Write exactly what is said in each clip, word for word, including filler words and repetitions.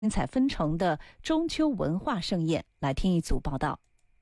精彩纷呈的中秋文化盛宴。来听一组报道。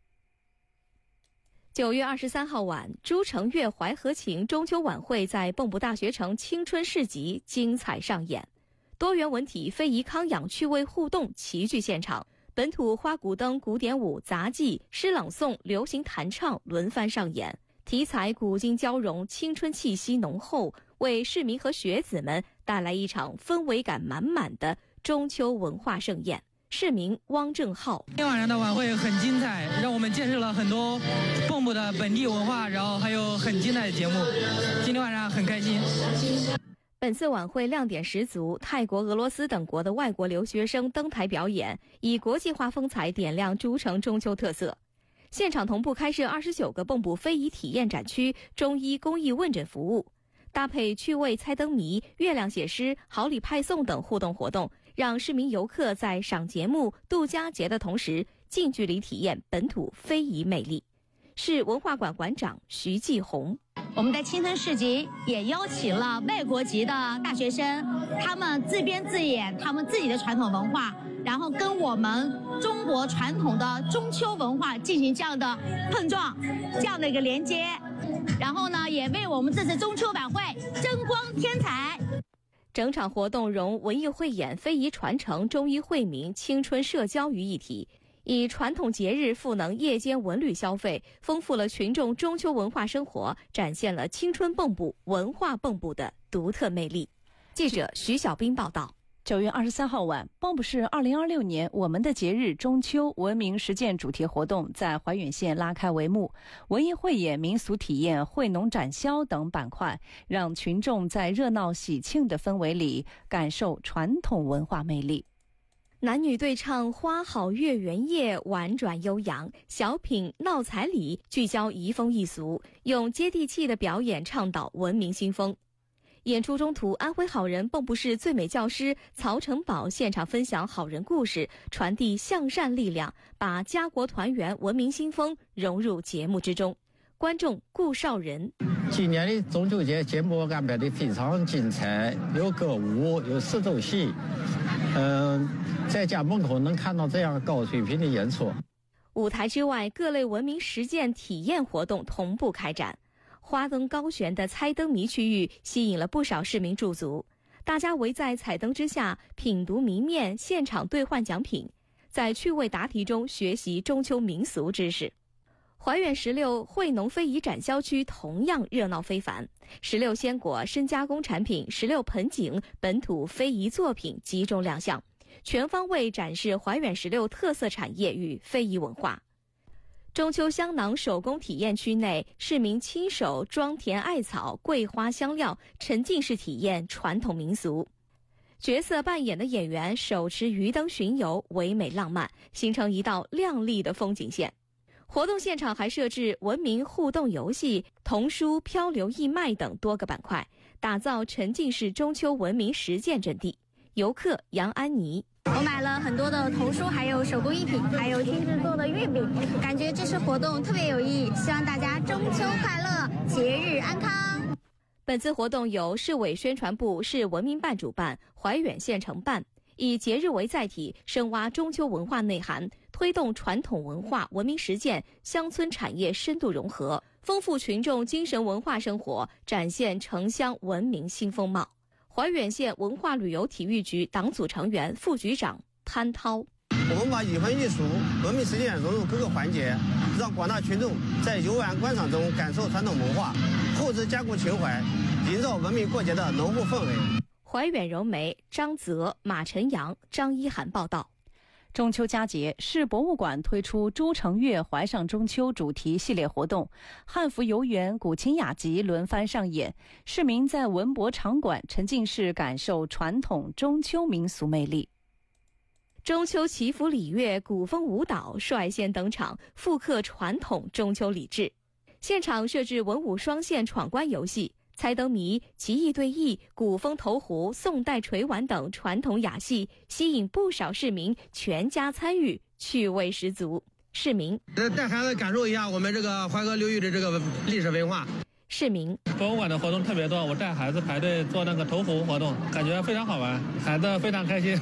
九月二十三号晚，朱成月淮河情中秋晚会在蚌埠大学城青春市集精彩上演，多元文体非遗康养趣味互动齐聚现场，本土花鼓灯、古典舞、杂技、诗朗诵、流行弹唱轮番上演，题材古今交融，青春气息浓厚，为市民和学子们带来一场氛围感满满的中秋文化盛宴。市民汪正浩： 今天晚上的晚会很精彩，让我们见识了很多蚌埠的本地文化，然后还有很精彩的节目。今天晚上很开心。 本次晚会亮点十足，泰国、俄罗斯等国的外国留学生登台表演，以国际化风采点亮诸城中秋特色。现场同步开设二十九个蚌埠非遗体验展区，中医公益问诊服务，搭配趣味猜灯谜、月亮写诗、好礼派送等互动活动，让市民游客在赏节目、度佳节的同时，近距离体验本土非遗魅力。市文化馆馆长徐继红： 我们的青春市集也邀请了外国籍的大学生，他们自编自演他们自己的传统文化，然后跟我们中国传统的中秋文化进行这样的碰撞，这样的一个连接，然后呢，也为我们这次中秋晚会增光添彩。 整场活动融文艺汇演、非遗传承、中医惠民、青春社交于一体，以传统节日赋能夜间文旅消费，丰富了群众中秋文化生活，展现了青春蚌埠、文化蚌埠的独特魅力。记者徐小兵报道。 九月二十三号晚，蚌埠市二零二六年我们的节日中秋文明实践主题活动在怀远县拉开帷幕，文艺汇演、民俗体验、惠农展销等板块，让群众在热闹喜庆的氛围里感受传统文化魅力。 男女对唱花好月圆夜，婉转悠扬；小品闹彩礼聚焦移风易俗，用接地气的表演倡导文明新风。演出中途，安徽好人蚌埠市最美教师曹成宝现场分享好人故事，传递向善力量，把家国团圆、文明新风融入节目之中。观众顾少仁： 今年的中秋节节目安排的非常精彩，有歌舞，有石头戏，嗯、呃，在家门口能看到这样高水平的演出。 舞台之外，各类文明实践体验活动同步开展。花灯高悬的猜灯谜区域吸引了不少市民驻足，大家围在彩灯之下品读谜面，现场兑换奖品，在趣味答题中学习中秋民俗知识。怀远十六惠农非遗展销区同样热闹非凡，十六鲜果、深加工产品、十六盆景、本土非遗作品集中亮相，全方位展示怀远十六特色产业与非遗文化。中秋香囊手工体验区内，市民亲手装填艾草、桂花香料，沉浸式体验传统民俗。角色扮演的演员手持鱼灯巡游，唯美浪漫，形成一道亮丽的风景线。活动现场还设置文明互动游戏、童书、漂流义卖等多个板块，打造沉浸式中秋文明实践阵地。游客杨安妮： 我买了很多的童书，还有手工艺品，还有亲自做的月饼，感觉这次活动特别有意义，希望大家中秋快乐，节日安康。 本次活动由市委宣传部、市文明办主办，怀远县承办，以节日为载体，深挖中秋文化内涵，推动传统文化文明实践、乡村产业深度融合，丰富群众精神文化生活，展现城乡文明新风貌。怀远县文化旅游体育局党组成员、副局长潘涛： 我们把语文艺术、文明实践融入各个环节，让广大群众在游玩观赏中感受传统文化，厚植家国情怀，营造文明过节的浓厚氛围。 怀远柔梅、张泽、马晨阳、张一涵报道。 中秋佳节，市博物馆推出朱成月怀上中秋主题系列活动，汉服游园、古琴雅集轮番上演，市民在文博场馆沉浸式感受传统中秋民俗魅力。 中秋祈福礼乐、古风舞蹈率先登场，复刻传统中秋礼制。现场设置文武双线闯关游戏、猜灯谜、棋艺对弈、古风投壶、宋代锤碗等传统雅戏，吸引不少市民全家参与，趣味十足。市民： 带孩子感受一下我们这个淮河流域的这个历史文化。 市民： 博物馆的活动特别多，我带孩子排队做那个投壶活动，感觉非常好玩，孩子非常开心。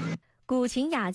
古琴雅